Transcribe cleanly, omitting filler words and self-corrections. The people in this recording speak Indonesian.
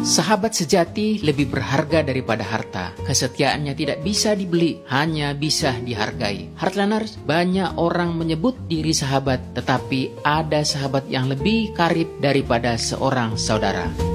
Sahabat sejati lebih berharga daripada harta. Kesetiaannya tidak bisa dibeli, hanya bisa dihargai. Heartlanders, banyak orang menyebut diri sahabat, tetapi ada sahabat yang lebih karib daripada seorang saudara.